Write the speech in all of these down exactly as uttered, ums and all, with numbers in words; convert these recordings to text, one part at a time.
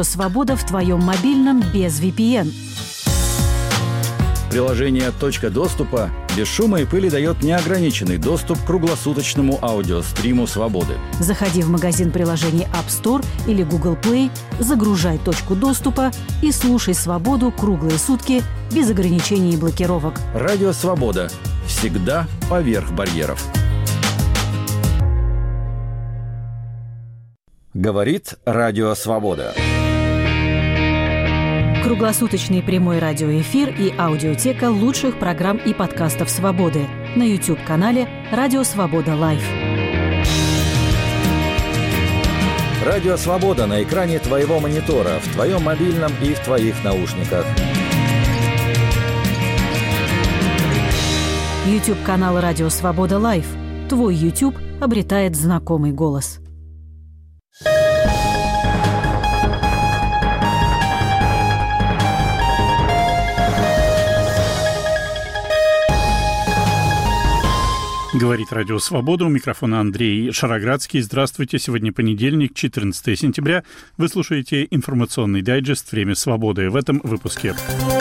Свобода в твоем мобильном без ви пи эн. Приложение «Точка доступа» без шума и пыли дает неограниченный доступ к круглосуточному аудиостриму «Свободы». Заходи в магазин приложений App Store или Google Play, загружай «Точку доступа» и слушай «Свободу» круглые сутки без ограничений и блокировок. Радио «Свобода». Всегда поверх барьеров. Говорит Радио «Свобода». Круглосуточный прямой радиоэфир и аудиотека лучших программ и подкастов «Свободы» на YouTube-канале «Радио Свобода Лайв». Радио «Свобода» на экране твоего монитора, в твоем мобильном и в твоих наушниках. YouTube-канал «Радио Свобода Лайв». Твой YouTube обретает знакомый голос. Говорит Радио Свобода. У микрофона Андрей Шароградский. Здравствуйте. Сегодня понедельник, четырнадцатое сентября. Вы слушаете информационный дайджест «Время свободы». В этом выпуске.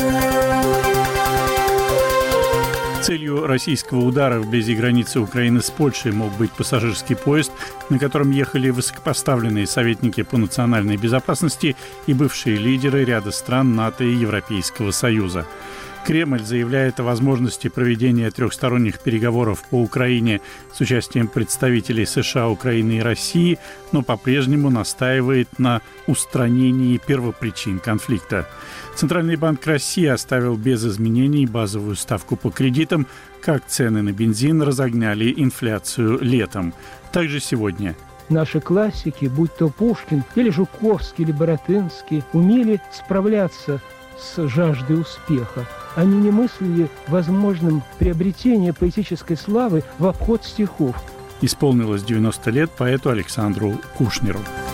Целью российского удара вблизи границы Украины с Польшей мог быть пассажирский поезд, на котором ехали высокопоставленные советники по национальной безопасности и бывшие лидеры ряда стран НАТО и Европейского Союза. Кремль заявляет о возможности проведения трехсторонних переговоров по Украине с участием представителей США, Украины и России, но по-прежнему настаивает на устранении первопричин конфликта. Центральный банк России оставил без изменений базовую ставку по кредитам, как цены на бензин разогнали инфляцию летом. Также сегодня. Наши классики, будь то Пушкин или Жуковский, или Боротынский, умели справляться с жаждой успеха. Они не мыслили возможным приобретение поэтической славы в обход стихов. Исполнилось девяносто лет поэту Александру Кушнеру.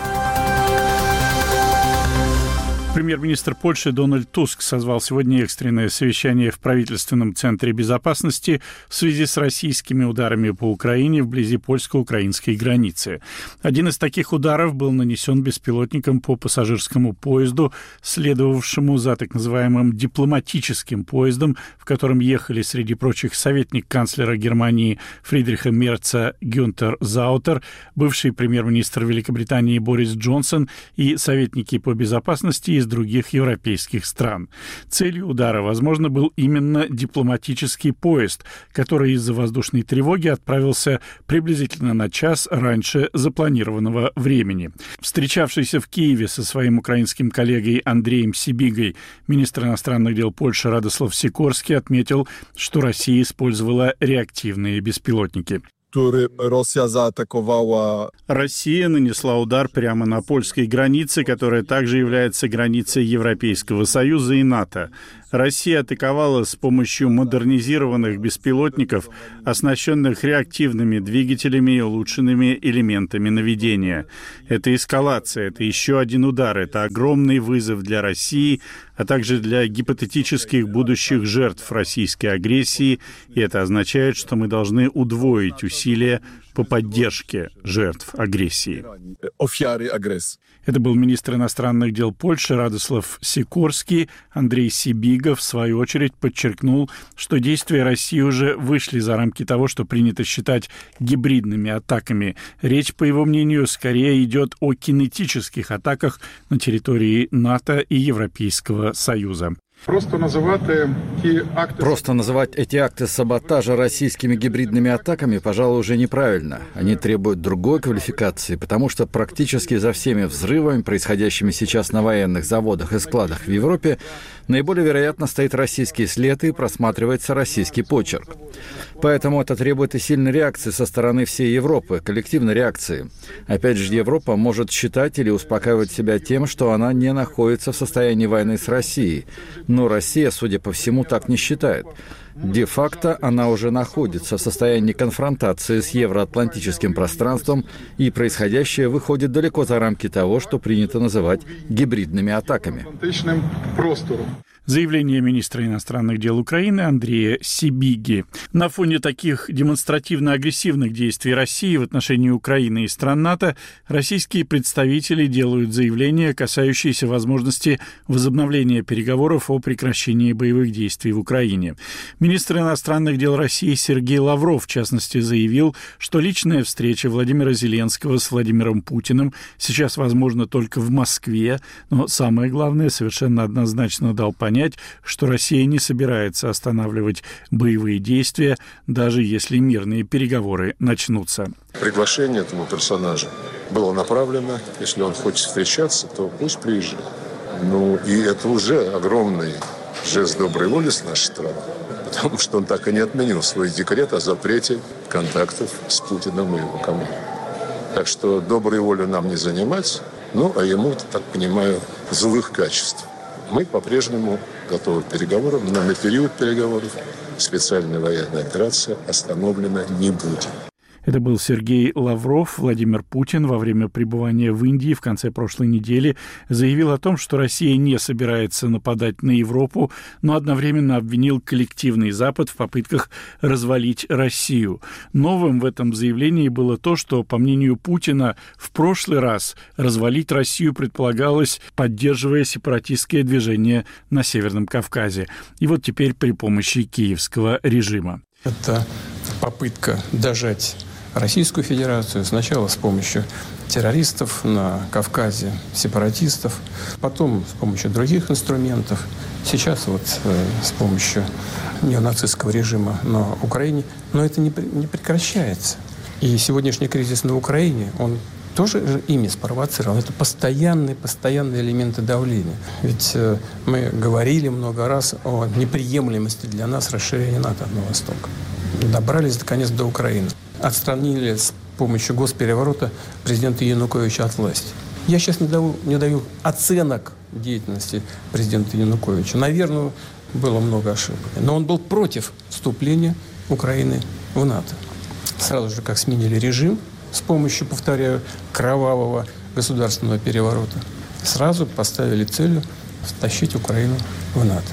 Премьер-министр Польши Дональд Туск созвал сегодня экстренное совещание в правительственном центре безопасности в связи с российскими ударами по Украине вблизи польско-украинской границы. Один из таких ударов был нанесен беспилотником по пассажирскому поезду, следовавшему за так называемым дипломатическим поездом, в котором ехали среди прочих советник канцлера Германии Фридриха Мерца Гюнтер Заутер, бывший премьер-министр Великобритании Борис Джонсон и советники по безопасности из других европейских стран. Целью удара, возможно, был именно дипломатический поезд, который из-за воздушной тревоги отправился приблизительно на час раньше запланированного времени. Встречавшийся в Киеве со своим украинским коллегой Андреем Сибигой министр иностранных дел Польши Радослав Сикорский отметил, что Россия использовала реактивные беспилотники. Россия нанесла удар прямо на польской границе, которая также является границей Европейского Союза и НАТО. Россия атаковала с помощью модернизированных беспилотников, оснащенных реактивными двигателями и улучшенными элементами наведения. Это эскалация, это еще один удар, это огромный вызов для России, а также для гипотетических будущих жертв российской агрессии, и это означает, что мы должны удвоить усилия по поддержке жертв агрессии. Это был министр иностранных дел Польши Радослав Сикорский. Андрей Сибига, в свою очередь, подчеркнул, что действия России уже вышли за рамки того, что принято считать гибридными атаками. Речь, по его мнению, скорее идет о кинетических атаках на территории НАТО и Европейского Союза. Просто называть, акты... Просто называть эти акты саботажа российскими гибридными атаками, пожалуй, уже неправильно. Они требуют другой квалификации, потому что практически за всеми взрывами, происходящими сейчас на военных заводах и складах в Европе, наиболее вероятно стоит российский след и просматривается российский почерк. Поэтому это требует и сильной реакции со стороны всей Европы, коллективной реакции. Опять же, Европа может считать или успокаивать себя тем, что она не находится в состоянии войны с Россией. Но Россия, судя по всему, так не считает. Де-факто она уже находится в состоянии конфронтации с евроатлантическим пространством, и происходящее выходит далеко за рамки того, что принято называть гибридными атаками. Заявление министра иностранных дел Украины Андрея Сибиги. На фоне таких демонстративно-агрессивных действий России в отношении Украины и стран НАТО российские представители делают заявления, касающиеся возможности возобновления переговоров о прекращении боевых действий в Украине. Министр иностранных дел России Сергей Лавров, в частности, заявил, что личная встреча Владимира Зеленского с Владимиром Путиным сейчас возможна только в Москве, но самое главное, совершенно однозначно дал понять, что Россия не собирается останавливать боевые действия, даже если мирные переговоры начнутся. Приглашение этому персонажу было направлено. Если он хочет встречаться, то пусть приезжает. Ну, и это уже огромный жест доброй воли с нашей стороны, потому что он так и не отменил свой декрет о запрете контактов с Путиным и его командой. Так что доброй волю нам не занимать, ну, а ему, так понимаю, злых качеств. Мы по-прежнему готовы к переговорам, но на период переговоров специальная военная операция остановлена не будет. Это был Сергей Лавров. Владимир Путин во время пребывания в Индии в конце прошлой недели заявил о том, что Россия не собирается нападать на Европу, но одновременно обвинил коллективный Запад в попытках развалить Россию. Новым в этом заявлении было то, что, по мнению Путина, в прошлый раз развалить Россию предполагалось, поддерживая сепаратистское движение на Северном Кавказе. И вот теперь при помощи киевского режима. Это попытка дожать Российскую Федерацию сначала с помощью террористов на Кавказе, сепаратистов, потом с помощью других инструментов, сейчас вот э, с помощью неонацистского режима на Украине. Но это не, не прекращается. И сегодняшний кризис на Украине, он тоже ими спровоцирован. Это постоянные, постоянные элементы давления. Ведь э, мы говорили много раз о неприемлемости для нас расширения НАТО на восток. Добрались, наконец, до Украины. Отстранили с помощью госпереворота президента Януковича от власти. Я сейчас не даю, не даю оценок деятельности президента Януковича. Наверное, было много ошибок. Но он был против вступления Украины в НАТО. Сразу же, как сменили режим с помощью, повторяю, кровавого государственного переворота, сразу поставили целью втащить Украину в НАТО.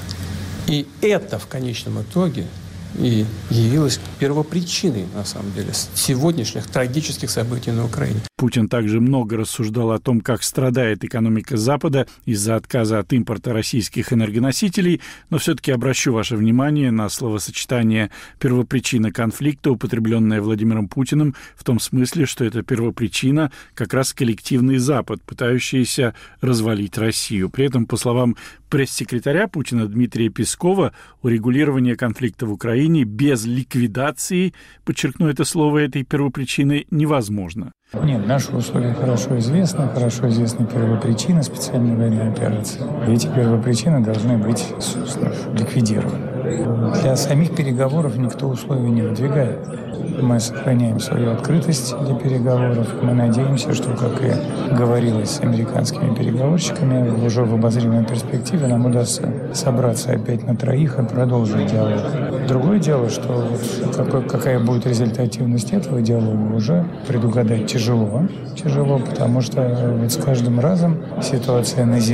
И это в конечном итоге и явилась первопричиной, на самом деле, сегодняшних трагических событий на Украине. Путин также много рассуждал о том, как страдает экономика Запада из-за отказа от импорта российских энергоносителей, но все-таки обращу ваше внимание на словосочетание «первопричина конфликта», употребленное Владимиром Путиным, в том смысле, что это первопричина как раз коллективный Запад, пытающийся развалить Россию. При этом, по словам пресс-секретаря Путина Дмитрия Пескова, урегулирование конфликта в Украине без ликвидации, подчеркну это слово, этой первопричины невозможно. Нет, наши условия хорошо известны, хорошо известны первопричины специальной военной операции. Эти первопричины должны быть, собственно, ликвидированы. Для самих переговоров никто условий не выдвигает. Мы сохраняем свою открытость для переговоров. Мы надеемся, что, как и говорилось с американскими переговорщиками, уже в обозримой перспективе нам удастся собраться опять на троих и продолжить диалог. Другое дело, что вот какой, какая будет результативность этого диалога, уже предугадать тяжело. Тяжело, потому что вот с каждым разом ситуация на земле